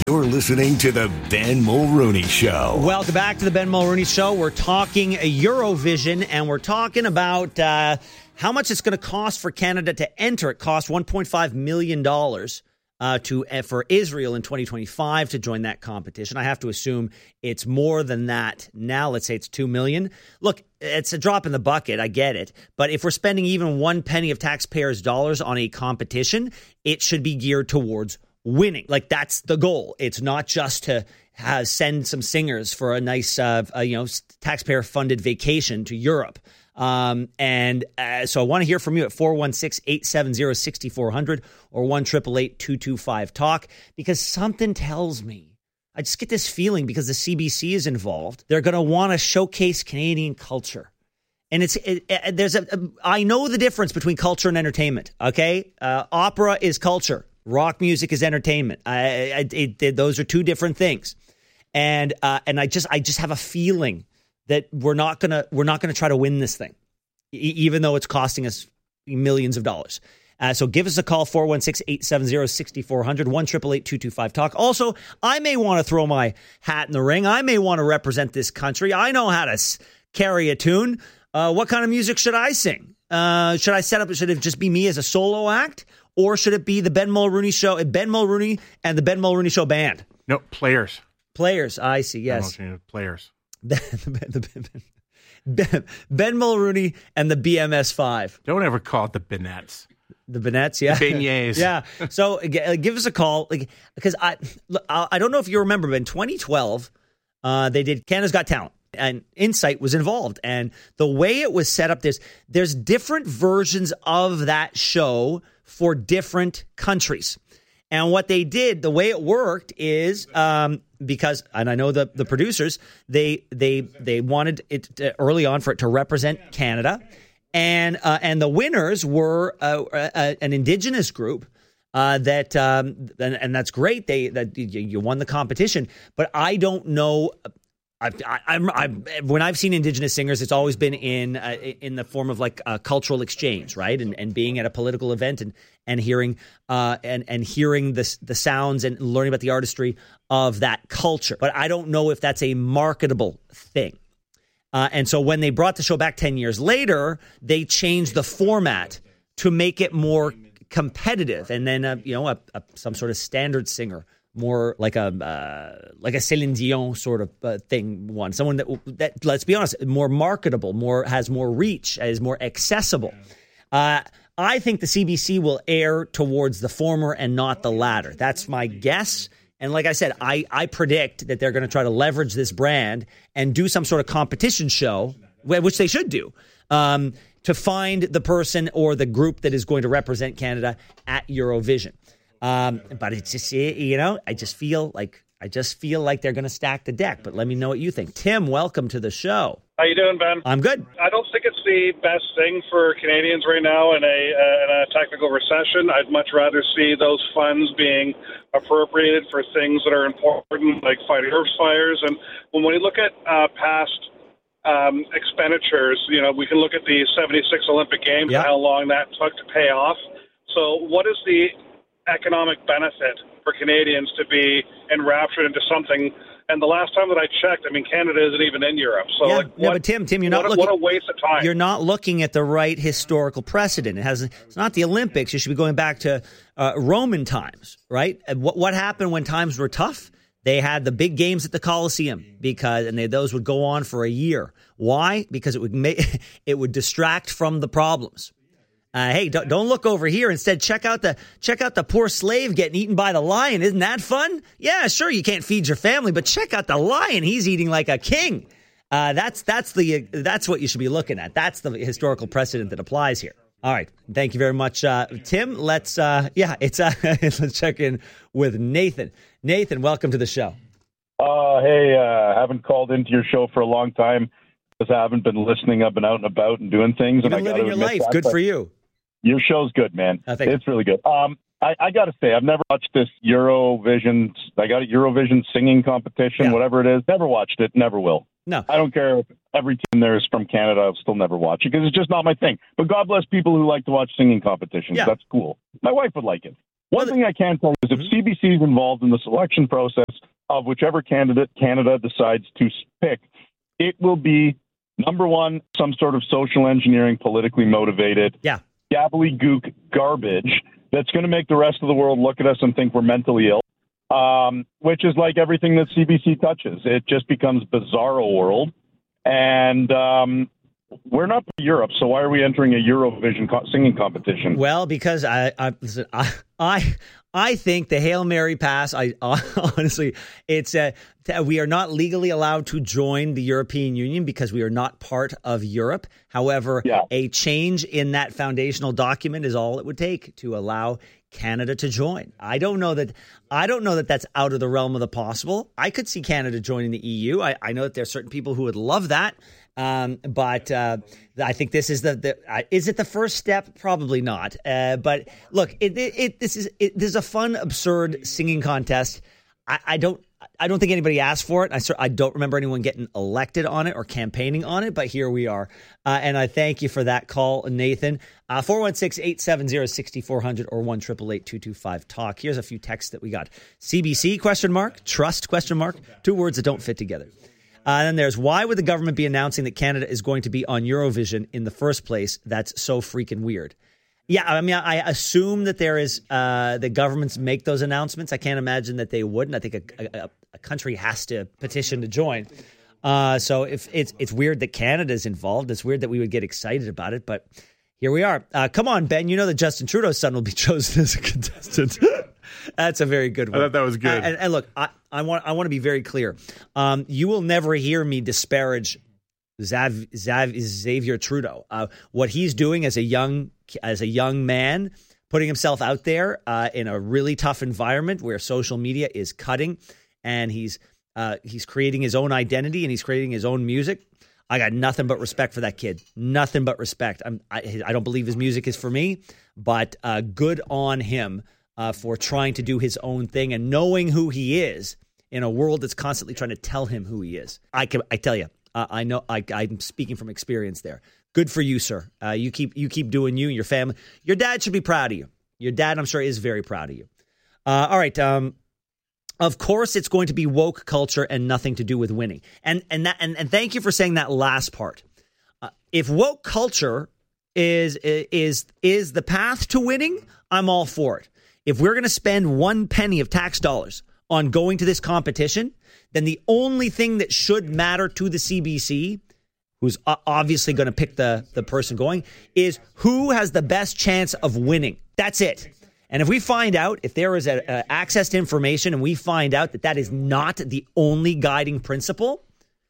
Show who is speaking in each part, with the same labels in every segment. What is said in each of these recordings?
Speaker 1: You're listening to the Ben Mulrooney Show.
Speaker 2: Welcome back to the Ben Mulrooney Show. We're talking Eurovision, and we're talking about how much it's going to cost for Canada to enter. It costs $1.5 million for Israel in 2025 to join that competition. I have to assume it's more than that now. Let's say it's $2 million. Look, it's a drop in the bucket. I get it. But if we're spending even one penny of taxpayers' dollars on a competition, it should be geared towards winning. Like, that's the goal. It's not just to send some singers for a nice, taxpayer-funded vacation to Europe. So I want to hear from you at 416-870-6400 or 1-888-225-TALK, because something tells me, I just get this feeling, because the CBC is involved, they're going to want to showcase Canadian culture. And I know the difference between culture and entertainment, okay? Opera is culture. Rock music is entertainment. Those are two different things, and I just have a feeling that we're not gonna try to win this thing, even though it's costing us millions of dollars. So give us a call, 416-870-6400, 1-888-225-TALK. Also, I may want to throw my hat in the ring. I may want to represent this country. I know how to carry a tune. What kind of music should I sing? Should it just be me as a solo act? Or should it be the Ben Mulrooney Show, Ben Mulrooney and the Ben Mulrooney Show band?
Speaker 3: No, players.
Speaker 2: Players, I see, yes.
Speaker 3: Players.
Speaker 2: Ben Mulrooney and the BMS5.
Speaker 3: Don't ever call it the Benettes.
Speaker 2: The Benettes, yeah.
Speaker 3: The beignets.
Speaker 2: Yeah. So give us a call, because I don't know if you remember, but in 2012, they did Canada's Got Talent. And Insight was involved. And the way it was set up, there's different versions of that show for different countries. And what they did, the way it worked is because, and I know the producers, they wanted it early on for it to represent Canada. And the winners were an Indigenous group. And that's great. You won the competition. But I don't know. When I've seen Indigenous singers, it's always been in the form of like a cultural exchange, right? And being at a political event and hearing hearing the sounds and learning about the artistry of that culture. But I don't know if that's a marketable thing. And so when they brought the show back 10 years later, they changed the format to make it more competitive, and then some sort of standard singer. More like a Céline Dion sort of thing. Someone that, let's be honest, more marketable, has more reach, is more accessible. I think the CBC will err towards the former and not the latter. That's my guess. And like I said, I predict that they're going to try to leverage this brand and do some sort of competition show, which they should do, to find the person or the group that is going to represent Canada at Eurovision. But it's just, I just feel like they're going to stack the deck. But let me know what you think. Tim, welcome to the show.
Speaker 4: How you doing, Ben?
Speaker 2: I'm good.
Speaker 4: I don't think it's the best thing for Canadians right now in a technical recession. I'd much rather see those funds being appropriated for things that are important, like fighting earth fires. And when we look at past expenditures, we can look at the 76 Olympic Games and how long that took to pay off. So what is the economic benefit for Canadians to be enraptured into something? And the last time that I checked, Canada isn't even in Europe. So
Speaker 2: but Tim, you're not looking.
Speaker 4: What a waste of time!
Speaker 2: You're not looking at the right historical precedent. It's not the Olympics. You should be going back to Roman times, right? What happened when times were tough? They had the big games at the Colosseum those would go on for a year. Why? Because it would distract from the problems. Hey, don't look over here. Instead, check out the poor slave getting eaten by the lion. Isn't that fun? Yeah, sure. You can't feed your family, but check out the lion. He's eating like a king. That's what you should be looking at. That's the historical precedent that applies here. All right. Thank you very much, Tim. Let's check in with Nathan. Nathan, welcome to the show.
Speaker 5: Hey, haven't called into your show for a long time because I haven't been listening. I've been out and about and doing things.
Speaker 2: You've been living your life. Good for you.
Speaker 5: Your show's good, man. It's really good. I got to say, I've never watched this Eurovision. I got a Eurovision singing competition, whatever it is. Never watched it. Never will.
Speaker 2: No.
Speaker 5: I don't care if every team there is from Canada. I'll still never watch it because it's just not my thing. But God bless people who like to watch singing competitions. Yeah. That's cool. My wife would like it. One thing I can tell you is if CBC is involved in the selection process of whichever candidate Canada decides to pick, it will be, number one, some sort of social engineering, politically motivated, gobbledygook garbage that's going to make the rest of the world look at us and think we're mentally ill, which is like everything that CBC touches. It just becomes bizarro world. And we're not Europe, so why are we entering a Eurovision singing competition?
Speaker 2: Well, because I think the Hail Mary pass, honestly, it's we are not legally allowed to join the European Union because we are not part of Europe. However, a change in that foundational document is all it would take to allow Canada to join. I don't know that that's out of the realm of the possible. I could see Canada joining the EU. I know that there are certain people who would love that. But I think this is is it the first step? Probably not. But look, this is a fun, absurd singing contest. I don't think anybody asked for it. I don't remember anyone getting elected on it or campaigning on it, but here we are. And I thank you for that call, Nathan. 416-870-6400 or 1-888-225-TALK. Here's a few texts that we got. CBC, ? Trust, ? Two words that don't fit together. Then there's, why would the government be announcing that Canada is going to be on Eurovision in the first place? That's so freaking weird. Yeah, I mean, I assume that there is the governments make those announcements. I can't imagine that they wouldn't. I think a country has to petition to join. So if it's weird that Canada is involved. It's weird that we would get excited about it, but here we are. Come on, Ben. You know that Justin Trudeau's son will be chosen as a contestant. That's a very good one.
Speaker 3: I thought that was good.
Speaker 2: And look, I want to be very clear. You will never hear me disparage Xavier Trudeau. What he's doing as a young man, putting himself out there in a really tough environment where social media is cutting, and he's creating his own identity and he's creating his own music. I got nothing but respect for that kid. Nothing but respect. I don't believe his music is for me, but good on him for trying to do his own thing and knowing who he is in a world that's constantly trying to tell him who he is. I tell you, I know. I'm speaking from experience there. Good for you, sir. You keep doing you and your family. Your dad should be proud of you. Your dad, I'm sure, is very proud of you. All right. Of course, it's going to be woke culture and nothing to do with winning. And thank you for saying that last part. If woke culture is the path to winning, I'm all for it. If we're going to spend 1 penny of tax dollars on going to this competition, then the only thing that should matter to the CBC, who's obviously going to pick the person going, is who has the best chance of winning. That's it. And if we find out, if there is access to information and we find out that is not the only guiding principle,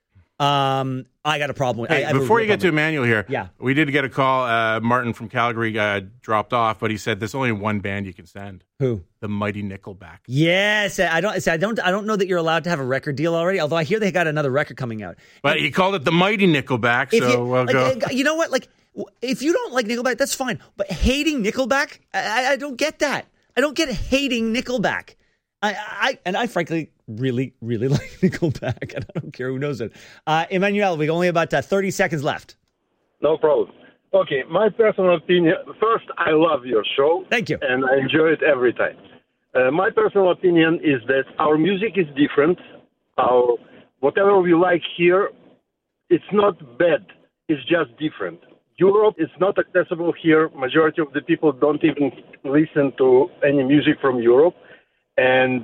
Speaker 2: I got a problem with it.
Speaker 3: Hey, before you get to Emmanuel here,
Speaker 2: yeah,
Speaker 3: we did get a call. Martin from Calgary dropped off, but he said there's only one band you can send.
Speaker 2: Who?
Speaker 3: The Mighty Nickelback.
Speaker 2: Yes, I don't know that you're allowed to have a record deal already. Although I hear they got another record coming out.
Speaker 3: But he called it the Mighty Nickelback. So we'll go.
Speaker 2: You know what? Like, if you don't like Nickelback, that's fine. But hating Nickelback, I don't get that. I don't get hating Nickelback. I frankly really, really like Nickelback, and I don't care who knows it. Emmanuel, we only about 30 seconds left.
Speaker 6: No problem. Okay, my personal opinion. First, I love your show.
Speaker 2: Thank you.
Speaker 6: And I enjoy it every time. My personal opinion is that our music is different. Whatever we like here, it's not bad. It's just different. Europe is not accessible here. Majority of the people don't even listen to any music from Europe. And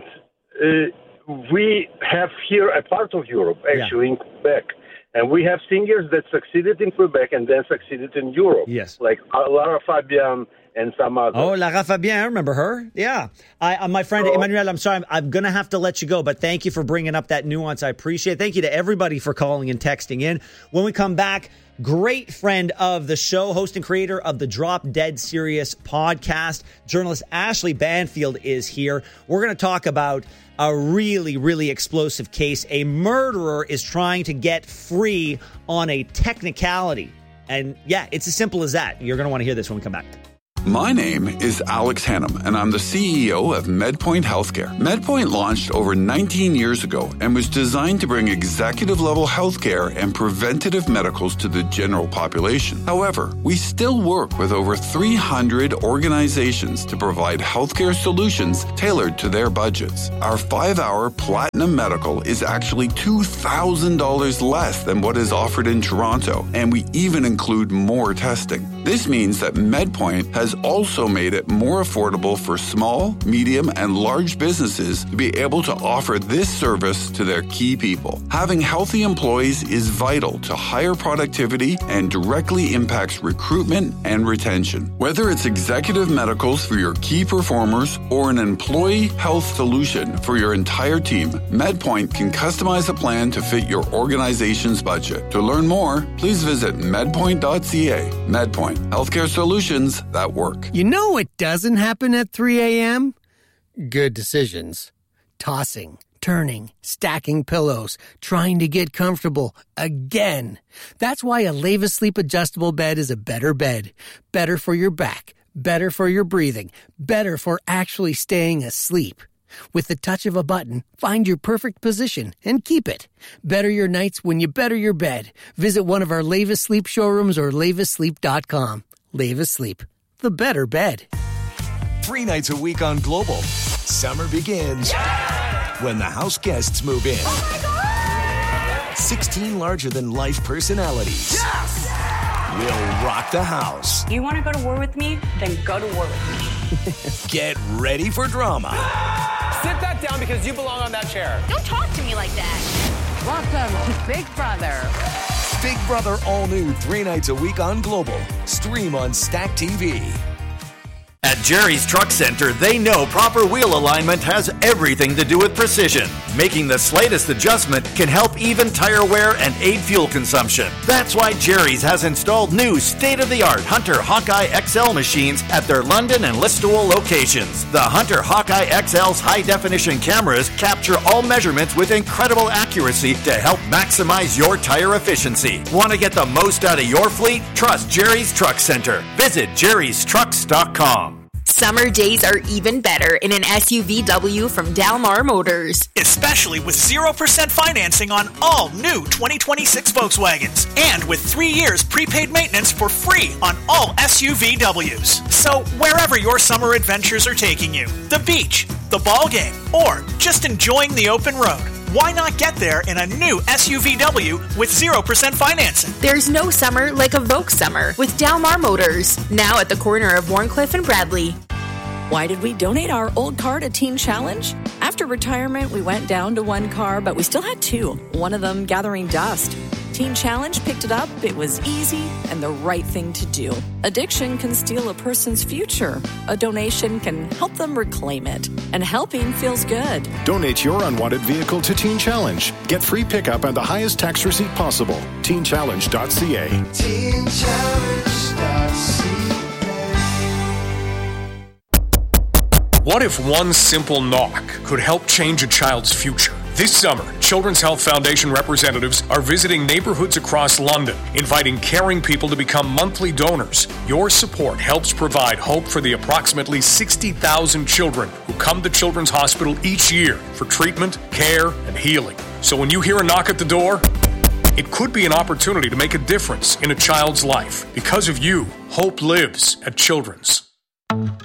Speaker 6: we have here a part of Europe, actually, in Quebec. And we have singers that succeeded in Quebec and then succeeded in Europe.
Speaker 2: Yes.
Speaker 6: Like Lara Fabian and some others.
Speaker 2: Oh, Lara Fabian, I remember her. Yeah. My friend Emmanuel, I'm sorry, I'm going to have to let you go, but thank you for bringing up that nuance. I appreciate it. Thank you to everybody for calling and texting in. When we come back, great friend of the show, host and creator of the Drop Dead Serious podcast, journalist Ashley Banfield is here. We're going to talk about a really, really explosive case. A murderer is trying to get free on a technicality. And yeah, it's as simple as that. You're going to want to hear this when we come back.
Speaker 7: My name is Alex Hannum, and I'm the CEO of MedPoint Healthcare. MedPoint launched over 19 years ago and was designed to bring executive-level healthcare and preventative medicals to the general population. However, we still work with over 300 organizations to provide healthcare solutions tailored to their budgets. Our 5-hour Platinum Medical is actually $2,000 less than what is offered in Toronto, and we even include more testing. This means that MedPoint has also made it more affordable for small, medium, and large businesses to be able to offer this service to their key people. Having healthy employees is vital to higher productivity and directly impacts recruitment and retention. Whether it's executive medicals for your key performers or an employee health solution for your entire team, MedPoint can customize a plan to fit your organization's budget. To learn more, please visit medpoint.ca. MedPoint, healthcare solutions that work.
Speaker 8: You know what doesn't happen at 3 a.m.? Good decisions. Tossing, turning, stacking pillows, trying to get comfortable again. That's why a Leva Sleep adjustable bed is a better bed. Better for your back, better for your breathing, better for actually staying asleep. With the touch of a button, find your perfect position and keep it. Better your nights when you better your bed. Visit one of our Leva Sleep showrooms or levasleep.com. Leva Sleep, the better bed.
Speaker 1: 3 nights a week on Global. Summer begins when the house guests move in.
Speaker 9: Oh my God!
Speaker 1: 16 larger-than-life personalities will rock the house.
Speaker 9: You want to go to war with me? Then go to war with me.
Speaker 1: Get ready for drama.
Speaker 10: Sit that down because you belong on that chair.
Speaker 11: Don't talk to me like that.
Speaker 12: Welcome to Big Brother.
Speaker 1: Big Brother all new 3 nights a week on Global. Stream on Stack TV.
Speaker 13: At Jerry's Truck Center, they know proper wheel alignment has everything to do with precision. Making the slightest adjustment can help even tire wear and aid fuel consumption. That's why Jerry's has installed new state-of-the-art Hunter Hawkeye XL machines at their London and Listowel locations. The Hunter Hawkeye XL's high-definition cameras capture all measurements with incredible accuracy to help maximize your tire efficiency. Want to get the most out of your fleet? Trust Jerry's Truck Center. Visit jerrystrucks.com.
Speaker 14: Summer days are even better in an SUVW from Dalmar Motors.
Speaker 15: Especially with 0% financing on all new 2026 Volkswagens. And with 3 years prepaid maintenance for free on all SUVWs. So wherever your summer adventures are taking you, the beach, the ball game, or just enjoying the open road, why not get there in a new SUVW with 0% financing?
Speaker 14: There's no summer like a Volks summer with Dalmar Motors. Now at the corner of Warncliffe and Bradley.
Speaker 16: Why did we donate our old car to Teen Challenge? After retirement, we went down to one car, but we still had two, one of them gathering dust. Teen Challenge picked it up. It was easy and the right thing to do. Addiction can steal a person's future. A donation can help them reclaim it. And helping feels good.
Speaker 17: Donate your unwanted vehicle to Teen Challenge. Get free pickup and the highest tax receipt possible. TeenChallenge.ca.
Speaker 18: TeenChallenge.ca. What if one simple knock could help change a child's future? This summer, Children's Health Foundation representatives are visiting neighborhoods across London, inviting caring people to become monthly donors. Your support helps provide hope for the approximately 60,000 children who come to Children's Hospital each year for treatment, care, and healing. So when you hear a knock at the door, it could be an opportunity to make a difference in a child's life. Because of you, hope lives at Children's.